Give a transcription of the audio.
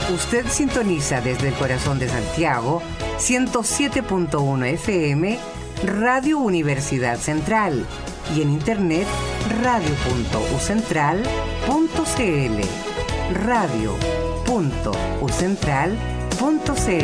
Usted sintoniza desde el corazón de Santiago 107.1 FM Radio Universidad Central y en internet radio.ucentral.cl radio.ucentral.cl